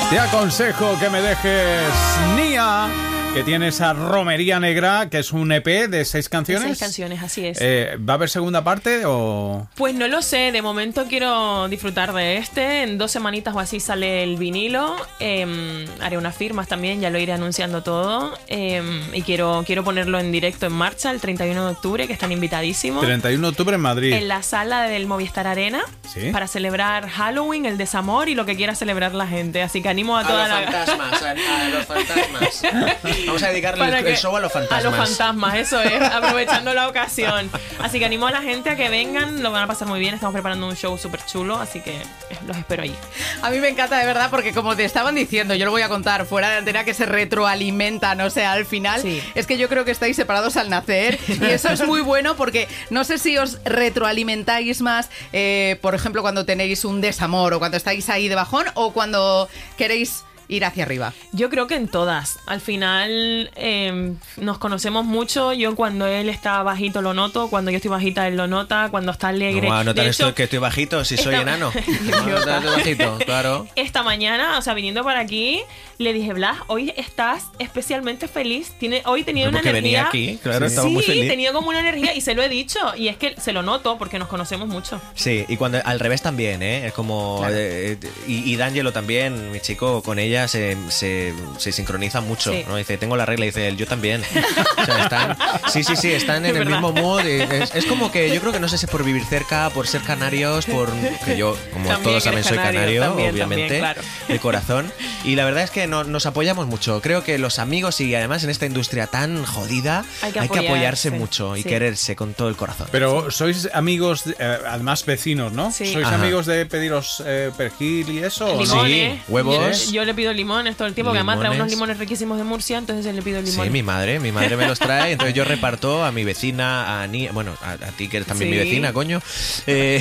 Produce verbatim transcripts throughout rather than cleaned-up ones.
Te aconsejo que me dejes Nia, que tiene esa Romería Negra, que es un E P de seis canciones. De seis canciones, así es. Eh, ¿Va a haber segunda parte o...? Pues no lo sé, de momento quiero disfrutar de este. En dos semanitas o así sale el vinilo. Eh, haré unas firmas también, ya lo iré anunciando todo. Eh, y quiero, quiero ponerlo en directo en marcha el treinta y uno de octubre, que están invitadísimos. treinta y uno de octubre en Madrid. En la sala del Movistar Arena. ¿Sí? Para celebrar Halloween, el desamor y lo que quiera celebrar la gente. Así que animo a A toda los la... fantasmas, a, a los fantasmas. Vamos a dedicarle el, que- el show a los fantasmas. A los fantasmas, eso es, aprovechando la ocasión. Así que animo a la gente a que vengan, lo van a pasar muy bien. Estamos preparando un show súper chulo, así que los espero ahí. A mí me encanta de verdad porque como te estaban diciendo, yo lo voy a contar fuera de antena, que se retroalimentan, o sea, al final Sí. es que yo creo que estáis separados al nacer y eso es muy bueno porque no sé si os retroalimentáis más, eh, por ejemplo, cuando tenéis un desamor o cuando estáis ahí de bajón o cuando queréis ir hacia arriba. Yo creo que en todas. Al final eh, nos conocemos mucho. Yo cuando él está bajito lo noto, cuando yo estoy bajita él lo nota, cuando está alegre. No, va a notar De esto hecho, que estoy bajito, si soy esta- enano. No, no, estoy bajito, claro. Esta mañana, o sea, viniendo para aquí, le dije, Blas, hoy estás especialmente feliz. Tiene, hoy tenía una Porque energía. venía aquí, claro, sí, estaba muy feliz. tenía como una energía y se lo he dicho. Y es que se lo noto porque nos conocemos mucho. Sí, y cuando al revés también, ¿eh? Es como... Claro. eh, y, y D'Angelo también, mi chico, con ella se, se, se sincroniza mucho, Sí. ¿no? Dice, tengo la regla, y dice él, yo también. O sea, están... Sí, sí, sí, están en Es el verdad. mismo mood. y Es, es como que yo creo que no sé si es por vivir cerca, por ser canarios, por... Que yo, como También todos saben, eres soy canario, canario, también, obviamente, también, claro. de corazón. Y la verdad es que no, nos apoyamos mucho. Creo que los amigos, y además en esta industria tan jodida, Hay que apoyarse apoyarse, mucho y sí. quererse con todo el corazón. Pero sois amigos, eh, además vecinos, ¿no? Sí. ¿Sois Ajá. amigos de pediros eh, perejil y eso? ¿o no? Limones. Sí, huevos. Yo, yo le pido limones todo el tiempo, que además trae Limones. unos limones riquísimos de Murcia, entonces le pido limones. Sí, mi madre, mi madre me los trae, entonces yo reparto a mi vecina, a Ni, bueno, a, a ti que eres también Sí. mi vecina, coño. Eh,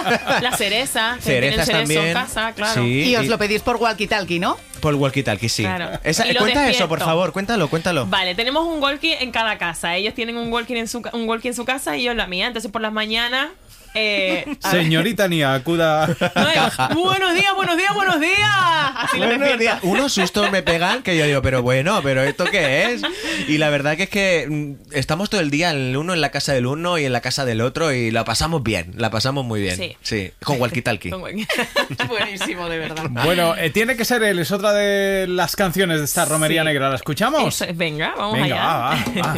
La cereza, que cerezas tiene el cerezo también. en casa, claro. Sí, Y os lo pedís por walkie-talkie, ¿no? por walkie-talkie, sí. Claro. Esa- Y eh, lo cuenta eso, despierto. por favor, cuéntalo, cuéntalo. Vale, tenemos un walkie en cada casa. Ellos tienen un walkie en su, ca- un walkie en su casa y yo en la mía. Entonces por las mañanas... Eh, a ver, Señorita Nia, acuda. no digo, buenos días, buenos días, buenos días. Así lo Buenos despierto. días. Unos sustos me pegan que yo digo, pero bueno, pero ¿esto qué es? Y la verdad que es que mm, estamos todo el día el uno en la casa del uno y en la casa del otro y la pasamos bien, la pasamos muy bien. Sí. Sí, con walkie-talkie. Con walkie. Buenísimo, de verdad. Bueno, eh, tiene que ser él, es otra de las canciones de esta Romería Sí. Negra. ¿La escuchamos? Eso es, venga, vamos Venga, allá. va, va, va.